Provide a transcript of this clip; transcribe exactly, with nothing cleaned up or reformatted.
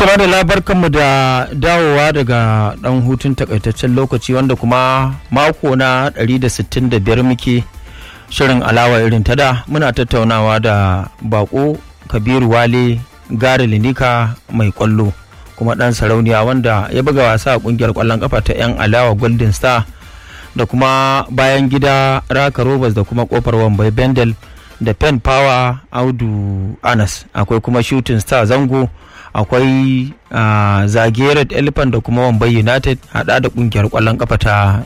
Tare da labarkanmu da dawowa daga ɗan hutun takaitaccen lokaci wanda kuma mako na ɗari da sittin da biyar muke shirin alawa irin ta da muna tattaunawa da bako Kabiru Wale Gare Linika mai kwallo kuma ɗan sarauniya wanda ya buga wasa a ƙungiyar ƙwallon ƙafa ta 'yan alawa Golden Star da kuma bayan gida Raka Rovers da kuma ƙofar Wambai Bendel da Pen Power Audu Anas, akwai kuma Shooting Star Zango, akwai uh, Zage Red Elephant da kuma Wambai United hada da kungiyar kwallon kafa ta